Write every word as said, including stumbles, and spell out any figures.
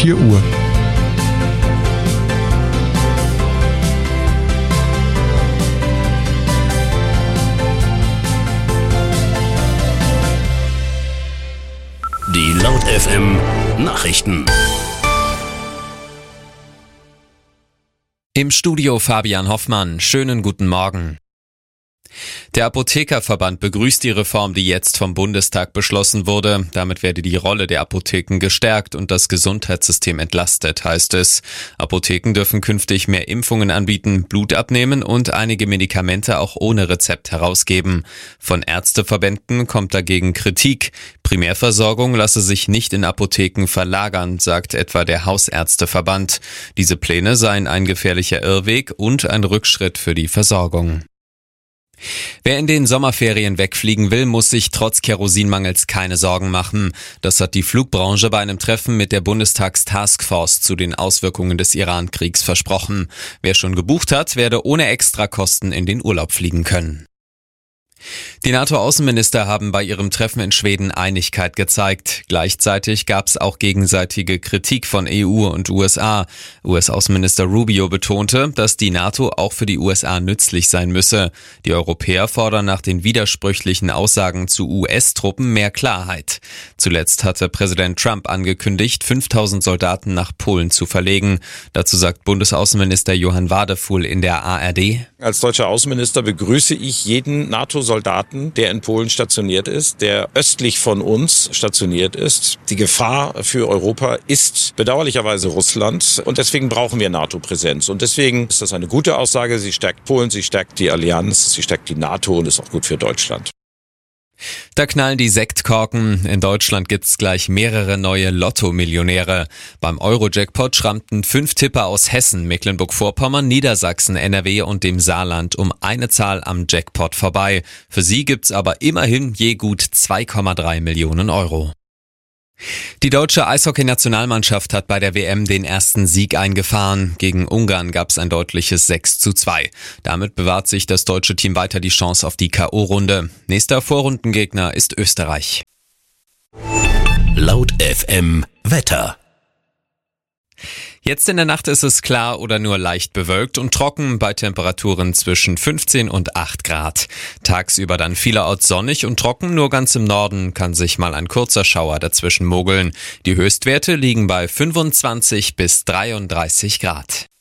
vier Uhr. Die Laut F M Nachrichten. Im Studio Fabian Hoffmann. Schönen guten Morgen. Der Apothekerverband begrüßt die Reform, die jetzt vom Bundestag beschlossen wurde. Damit werde die Rolle der Apotheken gestärkt und das Gesundheitssystem entlastet, heißt es. Apotheken dürfen künftig mehr Impfungen anbieten, Blut abnehmen und einige Medikamente auch ohne Rezept herausgeben. Von Ärzteverbänden kommt dagegen Kritik. Primärversorgung lasse sich nicht in Apotheken verlagern, sagt etwa der Hausärzteverband. Diese Pläne seien ein gefährlicher Irrweg und ein Rückschritt für die Versorgung. Wer in den Sommerferien wegfliegen will, muss sich trotz Kerosinmangels keine Sorgen machen. Das hat die Flugbranche bei einem Treffen mit der Bundestagstaskforce zu den Auswirkungen des Iran-Kriegs versprochen. Wer schon gebucht hat, werde ohne Extrakosten in den Urlaub fliegen können. Die NATO-Außenminister haben bei ihrem Treffen in Schweden Einigkeit gezeigt. Gleichzeitig gab es auch gegenseitige Kritik von E U und U S A. U S-Außenminister Rubio betonte, dass die NATO auch für die U S A nützlich sein müsse. Die Europäer fordern nach den widersprüchlichen Aussagen zu U S-Truppen mehr Klarheit. Zuletzt hatte Präsident Trump angekündigt, fünftausend Soldaten nach Polen zu verlegen. Dazu sagt Bundesaußenminister Johann Wadefuhl in der A R D: Als deutscher Außenminister begrüße ich jeden NATO-Soldaten, der in Polen stationiert ist, der östlich von uns stationiert ist. Die Gefahr für Europa ist bedauerlicherweise Russland und deswegen brauchen wir NATO-Präsenz. Und deswegen ist das eine gute Aussage. Sie stärkt Polen, sie stärkt die Allianz, sie stärkt die NATO und ist auch gut für Deutschland. Da knallen die Sektkorken. In Deutschland gibt's gleich mehrere neue Lotto-Millionäre. Beim Euro-Jackpot schrammten fünf Tipper aus Hessen, Mecklenburg-Vorpommern, Niedersachsen, N R W und dem Saarland um eine Zahl am Jackpot vorbei. Für sie gibt's aber immerhin je gut zwei Komma drei Millionen Euro. Die deutsche Eishockey-Nationalmannschaft hat bei der W M den ersten Sieg eingefahren. Gegen Ungarn gab es ein deutliches sechs zu zwei. Damit bewahrt sich das deutsche Team weiter die Chance auf die K O-Runde. Nächster Vorrundengegner ist Österreich. Laut F M Wetter. Jetzt in der Nacht ist es klar oder nur leicht bewölkt und trocken bei Temperaturen zwischen fünfzehn und acht Grad. Tagsüber dann vielerorts sonnig und trocken, nur ganz im Norden kann sich mal ein kurzer Schauer dazwischen mogeln. Die Höchstwerte liegen bei fünfundzwanzig bis dreiunddreißig Grad.